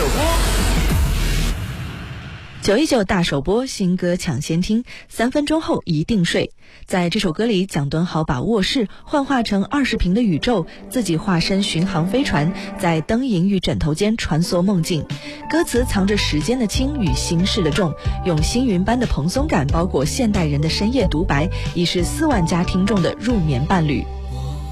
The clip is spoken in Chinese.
919大首播，新歌抢先听，3分钟后一定睡。在这首歌里，蒋敦豪把卧室幻化成20平的宇宙，自己化身巡航飞船，在灯影与枕头间穿梭梦境。歌词藏着时间的轻与心事的重，用星云般的蓬松感包裹现代人的深夜独白，已是4万加听众的入眠伴侣。